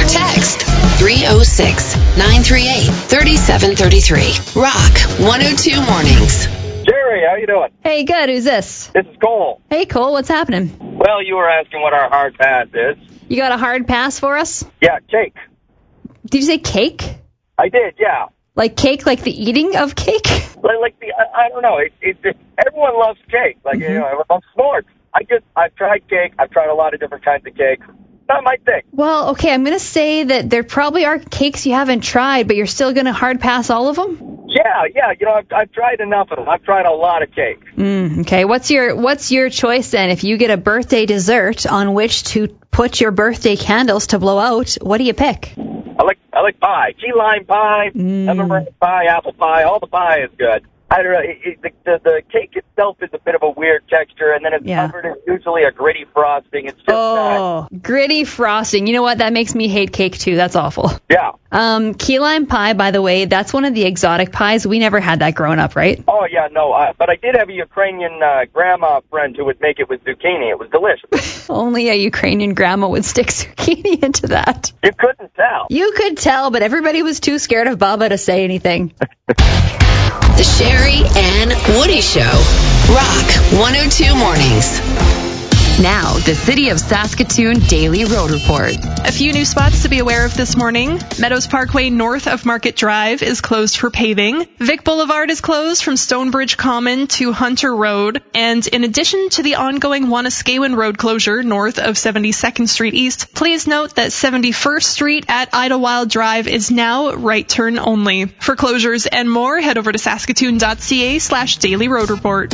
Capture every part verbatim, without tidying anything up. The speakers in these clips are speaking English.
Text three oh six, nine three eight, three seven three three. Rock one oh two Mornings. Jerry, how you doing? Hey, good. Who's this? This is Cole. Hey, Cole. What's happening? Well, you were asking what our hard pass is. You got a hard pass for us? Yeah, cake. Did you say cake? I did, yeah. Like cake, like the eating of cake? Like, like the, I, I don't know. It, it, it, everyone loves cake. Like, mm-hmm. you know, everyone loves s'mores. I just, I've tried cake. I've tried a lot of different kinds of cake. Not my thing. Well, okay, I'm going to say that there probably are cakes you haven't tried, but you're still going to hard pass all of them? Yeah, yeah. You know, I've, I've tried enough of them. I've tried a lot of cake. Mm, okay, what's your what's your choice then? If you get a birthday dessert on which to put your birthday candles to blow out, what do you pick? I like I like pie. Key lime pie, mm. lemon pie, apple pie. All the pie is good. I don't know. It, it, the, the, the cake itself is a bit of a weird texture, and then it's yeah. covered in usually a gritty frosting. It's just oh, uh, gritty frosting. You know what? That makes me hate cake too. That's awful. Yeah. Um, key lime pie, by the way, that's one of the exotic pies. We never had that growing up, right? Oh yeah, no. Uh, but I did have a Ukrainian uh, grandma friend who would make it with zucchini. It was delicious. Only a Ukrainian grandma would stick zucchini into that. You couldn't tell. You could tell, but everybody was too scared of Baba to say anything. The Sherry and Woody Show. Rock one oh two Mornings. Now, the City of Saskatoon Daily Road Report. A few new spots to be aware of this morning. Meadows Parkway north of Market Drive is closed for paving. Vic Boulevard is closed from Stonebridge Common to Hunter Road. And in addition to the ongoing Wanuskewin Road closure north of seventy-second Street East, please note that seventy-first Street at Idlewild Drive is now right turn only. For closures and more, head over to saskatoon.ca slash daily road report.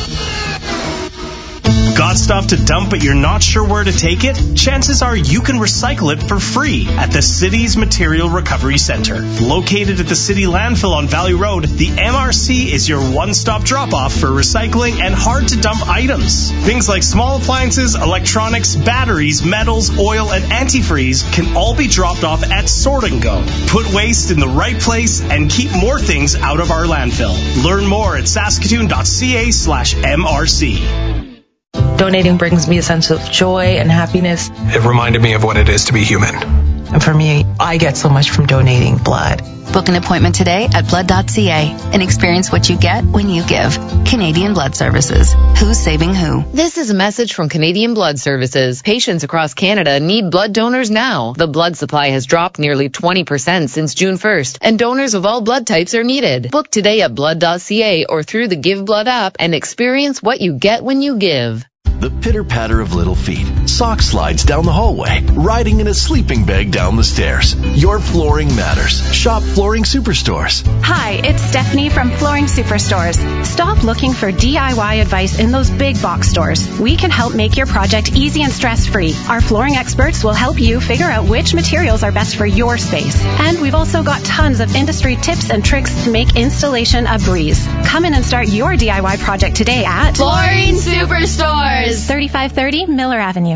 Got stuff to dump but you're not sure where to take it? Chances are you can recycle it for free at the city's Material Recovery Center. Located at the city landfill on Valley Road, the M R C is your one-stop drop-off for recycling and hard-to-dump items. Things like small appliances, electronics, batteries, metals, oil, and antifreeze can all be dropped off at Sort and Go. Put waste in the right place and keep more things out of our landfill. Learn more at saskatoon.ca slash MRC. Donating brings me a sense of joy and happiness. It reminded me of what it is to be human. And for me, I get so much from donating blood. Book an appointment today at blood dot c a and experience what you get when you give. Canadian Blood Services. Who's saving who? This is a message from Canadian Blood Services. Patients across Canada need blood donors now. The blood supply has dropped nearly twenty percent since June first, and donors of all blood types are needed. Book today at blood dot c a or through the Give Blood app and experience what you get when you give. The pitter-patter of little feet, sock slides down the hallway, riding in a sleeping bag down the stairs. Your flooring matters. Shop Flooring Superstores. Hi, it's Stephanie from Flooring Superstores. Stop looking for D I Y advice in those big box stores. We can help make your project easy and stress-free. Our flooring experts will help you figure out which materials are best for your space. And we've also got tons of industry tips and tricks to make installation a breeze. Come in and start your D I Y project today at Flooring Superstores. thirty-five thirty Miller Avenue.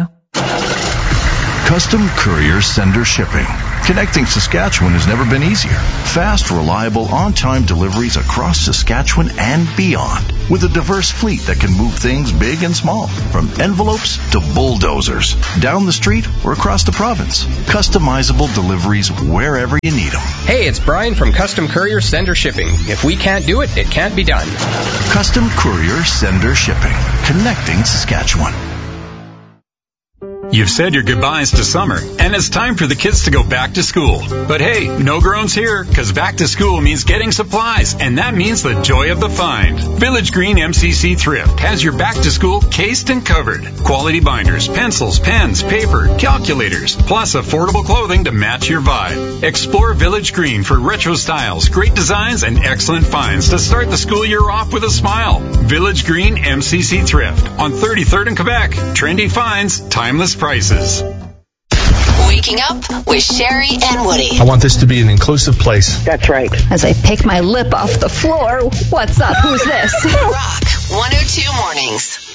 Custom Courier Sender Shipping. Connecting Saskatchewan has never been easier. Fast, reliable, on-time deliveries across Saskatchewan and beyond. With a diverse fleet that can move things big and small. From envelopes to bulldozers. Down the street or across the province. Customizable deliveries wherever you need them. Hey, it's Brian from Custom Courier Sender Shipping. If we can't do it, it can't be done. Custom Courier Sender Shipping. Connecting Saskatchewan. You've said your goodbyes to summer, and it's time for the kids to go back to school. But hey, no groans here, because back to school means getting supplies, and that means the joy of the find. Village Green M C C Thrift has your back to school cased and covered. Quality binders, pencils, pens, paper, calculators, plus affordable clothing to match your vibe. Explore Village Green for retro styles, great designs, and excellent finds to start the school year off with a smile. Village Green M C C Thrift on thirty-third in Quebec. Trendy finds, timeless prices. Waking up with Sherry and Woody. I want this to be an inclusive place. That's right. As I pick my lip off the floor, what's up? Who's this? Rock one oh two Mornings.